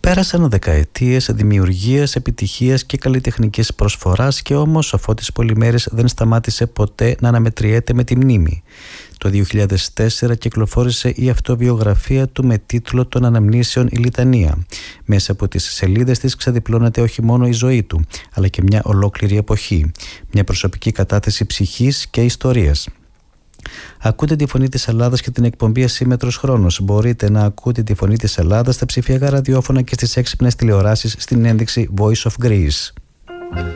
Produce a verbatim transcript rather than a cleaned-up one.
Πέρασαν δεκαετίες δημιουργίας, επιτυχίας και καλλιτεχνικής προσφοράς και όμως ο Φώτης Πολυμέρης δεν σταμάτησε ποτέ να αναμετριέται με τη μνήμη. Το δύο χιλιάδες τέσσερα κυκλοφόρησε η αυτοβιογραφία του με τίτλο «Των Αναμνήσεων η Λιτανία». Μέσα από τις σελίδες της ξεδιπλώνεται όχι μόνο η ζωή του, αλλά και μια ολόκληρη εποχή, μια προσωπική κατάθεση ψυχής και ιστορίας. Ακούτε τη Φωνή της Ελλάδας και την εκπομπή Ασύμμετρος Χρόνος. Μπορείτε να ακούτε τη Φωνή της Ελλάδας στα ψηφιακά ραδιόφωνα και στις έξυπνες τηλεοράσεις στην ένδειξη Voice of Greece.